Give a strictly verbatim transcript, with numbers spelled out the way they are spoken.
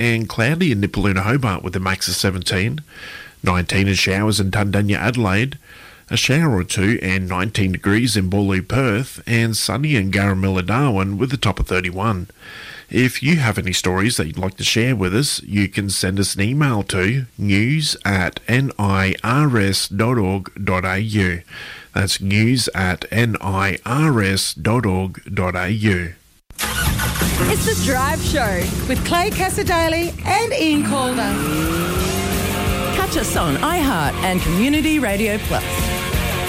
and cloudy in Nipaluna, Hobart with a max of seventeen. nineteen and showers in Tundanya, Adelaide. A shower or two and nineteen degrees in Boorloo, Perth, and sunny in Garamilla, Darwin with a top of thirty-one. If you have any stories that you'd like to share with us, you can send us an email to news at nirs dot org dot a u. That's news at nirs dot org dot a u. It's The Drive Show with Clay Cassadaly and Ian Calder. Catch us on iHeart and Community Radio Plus.